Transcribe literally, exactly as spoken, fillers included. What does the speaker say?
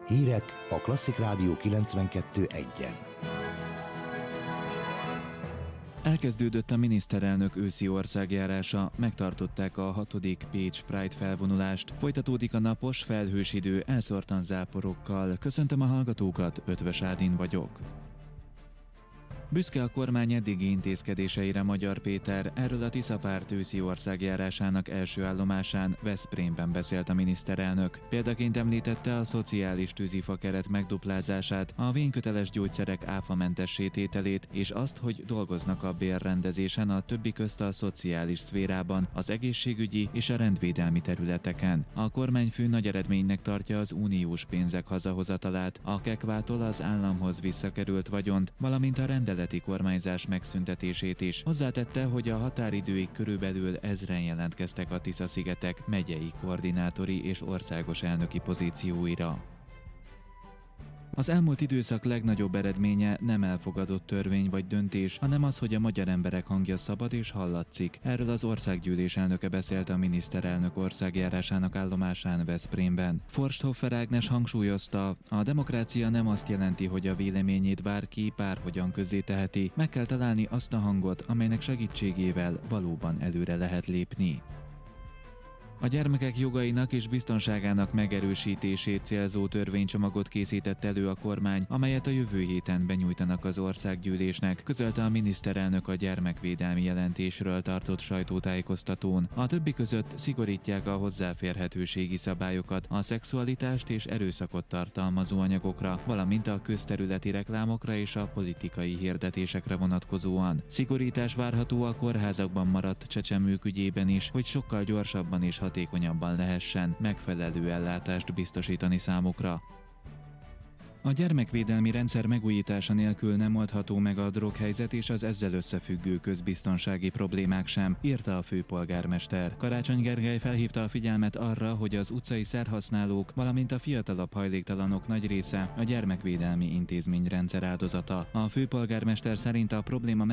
Hírek a Klasszik Rádió kilencvenkettő egyen. Elkezdődött a miniszterelnök őszi országjárása, megtartották a hatodik Pécs Pride felvonulást, folytatódik a napos, felhős idő elszórtan záporokkal. Köszöntöm a hallgatókat, Ötvös Ádin vagyok. Büszke a kormány eddigi intézkedéseire Magyar Péter, erről a Tiszapárt őszi országjárásának első állomásán Veszprémben beszélt a miniszterelnök. Példaként említette a szociális tűzifa keret megduplázását, a vényköteles gyógyszerek áfamentessé tételét, és azt, hogy dolgoznak a bérrendezésen a többi közt a szociális szférában, az egészségügyi és a rendvédelmi területeken. A kormányfő nagy eredménynek tartja az uniós pénzek hazahozatalát, a kekvától az államhoz visszakerült vagyont, valamint a rendelet kormányzás megszüntetését is. Hozzátette, hogy a határidőig körülbelül ezren jelentkeztek a Tisza-szigetek megyei koordinátori és országos elnöki pozícióira. Az elmúlt időszak legnagyobb eredménye nem elfogadott törvény vagy döntés, hanem az, hogy a magyar emberek hangja szabad és hallatszik. Erről az országgyűlés elnöke beszélt a miniszterelnök országjárásának állomásán Veszprémben. Forsthoffer Ágnes hangsúlyozta, a demokrácia nem azt jelenti, hogy a véleményét bárki bárhogyan közzé teheti, meg kell találni azt a hangot, amelynek segítségével valóban előre lehet lépni. A gyermekek jogainak és biztonságának megerősítését célzó törvénycsomagot készített elő a kormány, amelyet a jövő héten benyújtanak az országgyűlésnek, közölte a miniszterelnök a gyermekvédelmi jelentésről tartott sajtótájékoztatón. A többi között szigorítják a hozzáférhetőségi szabályokat a szexualitást és erőszakot tartalmazó anyagokra, valamint a közterületi reklámokra és a politikai hirdetésekre vonatkozóan. Szigorítás várható a kórházakban maradt csecsemők ügyében is, hogy sokkal gyorsabban és hatékonyabban lehessen megfelelő ellátást biztosítani számukra. A gyermekvédelmi rendszer megújítása nélkül nem oldható meg a droghelyzet és az ezzel összefüggő közbiztonsági problémák sem, írta a főpolgármester. Karácsony Gergely felhívta a figyelmet arra, hogy az utcai szerhasználók, valamint a fiatalabb hajléktalanok nagy része a gyermekvédelmi intézményrendszer áldozata. A főpolgármester szerint a probléma